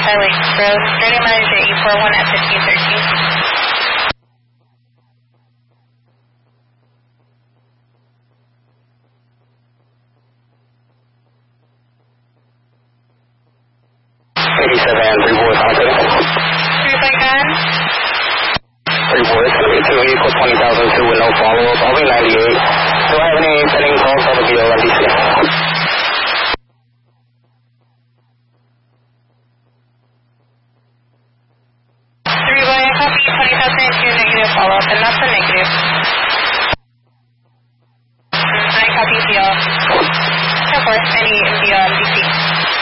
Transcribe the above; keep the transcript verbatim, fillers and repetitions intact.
Charlie Road, starting manager eight four one at fifteen thirteen. eighty-seven, three four, contact. three five nine. three four, it's going to be two equal twenty thousand two with no follow-up. I'll be ninety-eight. Do I have any pending calls on the B O N D C? three by I copy twenty thousand two negative follow-up, and that's a negative. I copy B L. Of course, any B L